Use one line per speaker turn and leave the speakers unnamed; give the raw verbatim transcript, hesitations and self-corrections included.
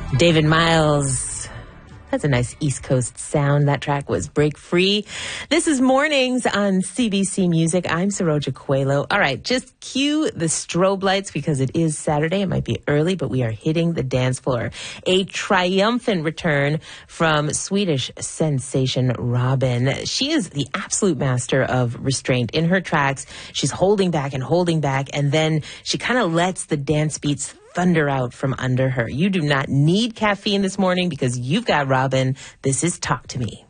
David Miles. That's a nice East Coast sound. That track was Break Free. This is Mornings on C B C Music. I'm Saroja Coelho. All right, just cue the strobe lights because it is Saturday. It might be early, but we are hitting the dance floor. A triumphant return from Swedish sensation Robyn. She is the absolute master of restraint. In her tracks, she's holding back and holding back, and then she kind of lets the dance beats thunder out from under her. You do not need caffeine this morning because you've got Robyn. This is Talk to Me.